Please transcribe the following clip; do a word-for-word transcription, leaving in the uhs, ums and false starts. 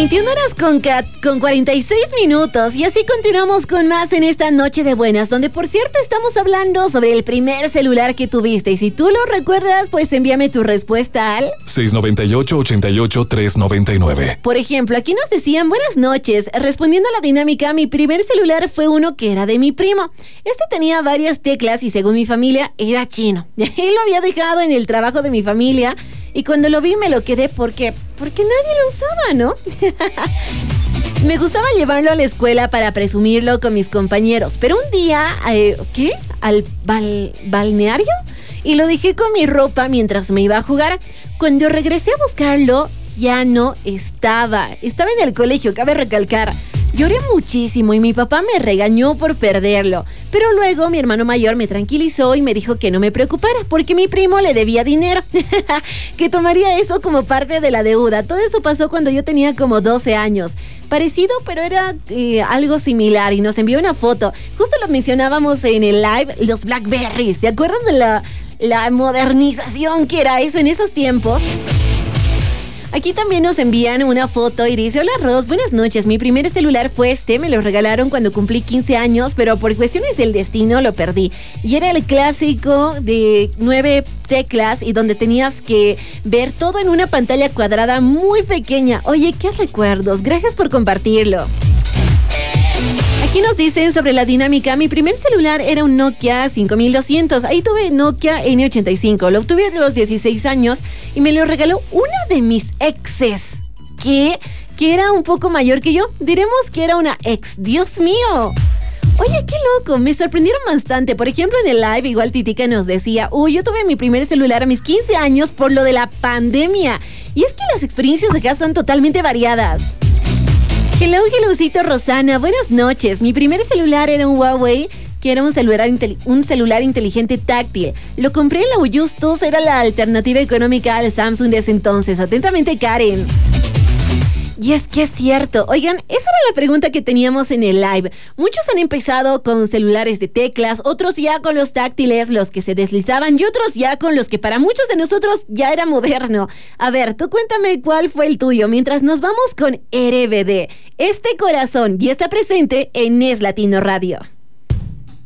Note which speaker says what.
Speaker 1: veintiuna horas con, con cuarenta y seis minutos y así continuamos con más en esta noche de buenas, donde por cierto estamos hablando sobre el primer celular que tuviste y si tú lo recuerdas, pues envíame tu respuesta al
Speaker 2: seis nueve ocho, ocho ocho, tres nueve nueve.
Speaker 1: Por ejemplo, aquí nos decían buenas noches, respondiendo a la dinámica, mi primer celular fue uno que era de mi primo. Este tenía varias teclas y según mi familia era chino. Él lo había dejado en el trabajo de mi familia y cuando lo vi me lo quedé porque, porque nadie lo usaba, ¿no? Me gustaba llevarlo a la escuela para presumirlo con mis compañeros, pero un día, eh, ¿qué? ¿Al bal, balneario? Y lo dejé con mi ropa mientras me iba a jugar. Cuando regresé a buscarlo, ya no estaba. Estaba en el colegio, cabe recalcar. Lloré muchísimo y mi papá me regañó por perderlo. Pero luego mi hermano mayor me tranquilizó y me dijo que no me preocupara porque mi primo le debía dinero. Que tomaría eso como parte de la deuda. Todo eso pasó cuando yo tenía como doce años. Parecido, pero era eh, algo similar y nos envió una foto. Justo lo mencionábamos en el live, los Blackberries. ¿Se acuerdan de la, la modernización que era eso en esos tiempos? Aquí también nos envían una foto y dice: hola Ros, buenas noches, mi primer celular fue este, me lo regalaron cuando cumplí quince años, pero por cuestiones del destino lo perdí. Y era el clásico de nueve teclas y donde tenías que ver todo en una pantalla cuadrada muy pequeña. Oye, qué recuerdos, gracias por compartirlo. Aquí nos dicen sobre la dinámica, mi primer celular era un Nokia cinco mil doscientos, ahí tuve Nokia ene ochenta y cinco, lo obtuve de los dieciséis años y me lo regaló una de mis exes, que, que era un poco mayor que yo, diremos que era una ex, Dios mío. Oye, qué loco, me sorprendieron bastante, por ejemplo en el live igual Titica nos decía, uy, yo tuve mi primer celular a mis quince años por lo de la pandemia, y es que las experiencias acá son totalmente variadas. Hello, hellocito Rosana, buenas noches. Mi primer celular era un Huawei, que era un celular, un celular inteligente táctil. Lo compré en la Uyustos, era la alternativa económica al Samsung de ese entonces. Atentamente, Karen. Y es que es cierto. Oigan, esa era la pregunta que teníamos en el live. Muchos han empezado con celulares de teclas, otros ya con los táctiles, los que se deslizaban, y otros ya con los que para muchos de nosotros ya era moderno. A ver, tú cuéntame cuál fue el tuyo, mientras nos vamos con R B D. Este corazón ya está presente en Es Latino Radio.